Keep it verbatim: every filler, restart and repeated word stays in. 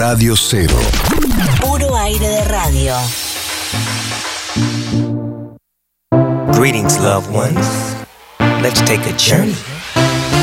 Radio Cero. Puro aire de radio. Greetings, loved ones. Let's take a journey